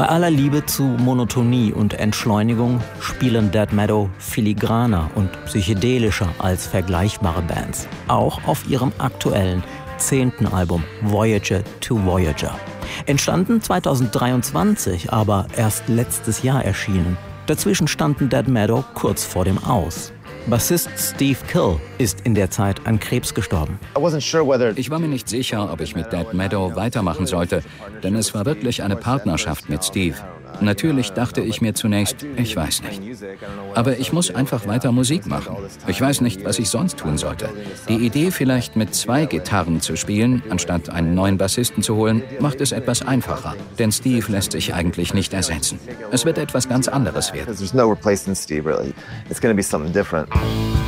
Bei aller Liebe zu Monotonie und Entschleunigung spielen Dead Meadow filigraner und psychedelischer als vergleichbare Bands. Auch auf ihrem aktuellen 10. Album Voyager to Voyager. Entstanden 2023, aber erst letztes Jahr erschienen. Dazwischen standen Dead Meadow kurz vor dem Aus. Bassist Steve Kill ist in der Zeit an Krebs gestorben. Ich war mir nicht sicher, ob ich mit Dead Meadow weitermachen sollte, denn es war wirklich eine Partnerschaft mit Steve. Natürlich dachte ich mir zunächst, ich weiß nicht. Aber ich muss einfach weiter Musik machen. Ich weiß nicht, was ich sonst tun sollte. Die Idee, vielleicht mit 2 Gitarren zu spielen, anstatt einen neuen Bassisten zu holen, macht es etwas einfacher. Denn Steve lässt sich eigentlich nicht ersetzen. Es wird etwas ganz anderes werden.